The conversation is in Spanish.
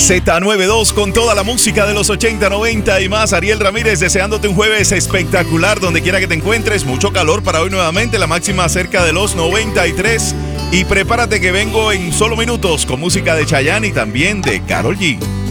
Z92 con toda la música de los 80, 90 y más. Ariel Ramírez deseándote un jueves espectacular donde quiera que te encuentres. Mucho calor para hoy nuevamente, la máxima cerca de los 93. Y prepárate que vengo en solo minutos con música de Chayanne y también de Karol G.